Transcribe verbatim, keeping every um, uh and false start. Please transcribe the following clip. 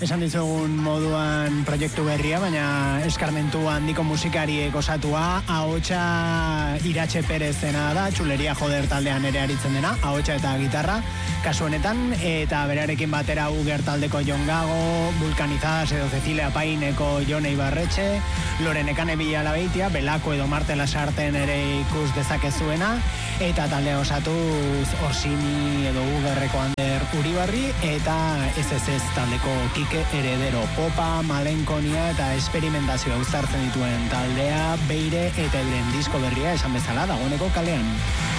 esan dizugun moduan proiektu berria, baina eskarmentu handiko musikariek osatua, ahotsa Iratxe Perezena da, txuleria joder taldean ere aritzen dena, ahotsa eta gitarra, kasu honetan, eta berarekin batera Uger taldeko Jon Gago, Vulkanizadas edo Cecilia Paineko Jon Ibarretxe, Lorenekane Bilalabeitia, Belako edo Marte Lasarten ere ikus dezakezuena, eta talde osatuz Orsini edo Ugerreko Ander Uribarri, eta ez ez ez taldeko Kike Heredero, popa, malenkonia eta esperimentazioa uztartzen dituen taldea, Beire eta euren disko berria esan bezala dagoeneko kalean.